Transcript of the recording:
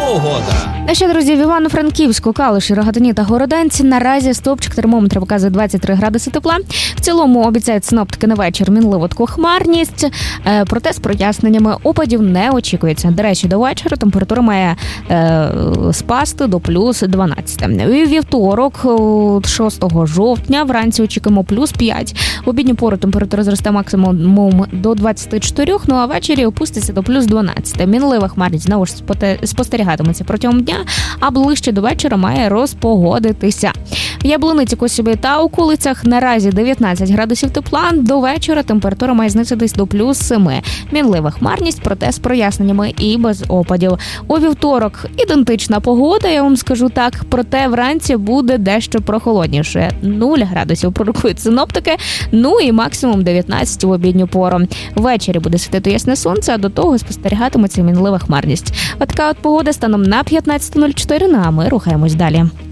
Погода. А ще, друзі, в Івано-Франківську, Калуші, Рогатині та Городенці наразі стовпчик термометра показує 23 градуси тепла. В цілому обіцяють синоптики на вечір мінливу таку хмарність, проте з проясненнями опадів не очікується. До речі, до вечора температура має спасти до плюс 12. У вівторок, 6 жовтня, вранці очікуємо плюс 5. В обідню пору температура зросте максимум до 24, ну а ввечері опуститься до плюс 12. Мінлива хмарність знову ж спостерігатиметься протягом дня, а ближче до вечора має розпогодитися. В Яблуниці, Косіві та околицях наразі 19 градусів тепла, до вечора температура має знизитись до плюс 7. Мінлива хмарність, проте з проясненнями і без опадів. У вівторок ідентична погода, я вам скажу так, проте вранці буде дещо прохолодніше. 0 градусів пророкують синоптики, ну і максимум 19 в обідню пору. Ввечері буде світити ясне сонце, а до того спостерігатиметься мінлива хмарність. Отака от погода станом на 15:04, а ми рухаємось далі.